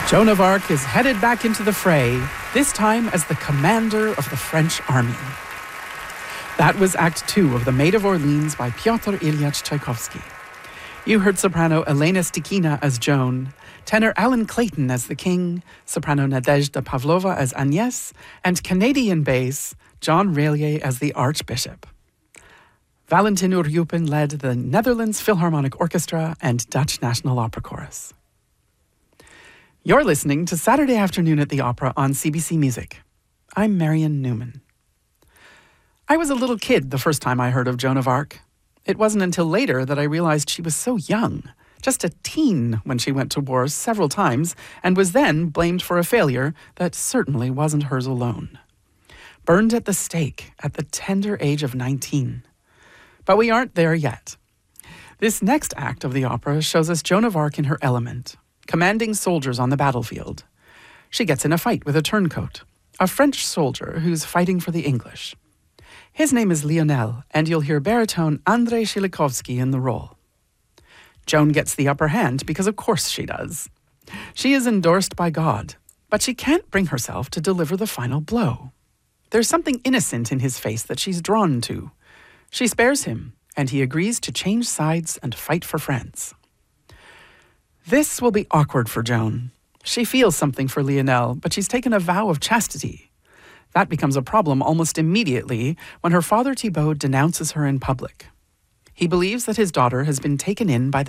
Joan of Arc is headed back into the fray, this time as the commander of the French army. That was Act 2 of The Maid of Orleans by Pyotr Ilyich Tchaikovsky. You heard soprano Elena Stikina as Joan, tenor Alan Clayton as the king, soprano Nadezhda Pavlova as Agnès, and Canadian bass John Raylier as the Archbishop. Valentin Uryupin led the Netherlands Philharmonic Orchestra and Dutch National Opera Chorus. You're listening to Saturday Afternoon at the Opera on CBC Music. I'm Marion Newman. I was a little kid the first time I heard of Joan of Arc. It wasn't until later that I realized she was so young, just a teen when she went to war several times and was then blamed for a failure that certainly wasn't hers alone. Burned at the stake at the tender age of 19. But we aren't there yet. This next act of the opera shows us Joan of Arc in her element, commanding soldiers on the battlefield. She gets in a fight with a turncoat, a French soldier who's fighting for the English. His name is Lionel, and you'll hear baritone Andrei Shilikovsky in the role. Joan gets the upper hand because of course she does. She is endorsed by God, but she can't bring herself to deliver the final blow. There's something innocent in his face that she's drawn to. She spares him, and he agrees to change sides and fight for France. This will be awkward for Joan. She feels something for Lionel, but she's taken a vow of chastity. That becomes a problem almost immediately when her father Thibaut denounces her in public. He believes that his daughter has been taken in by the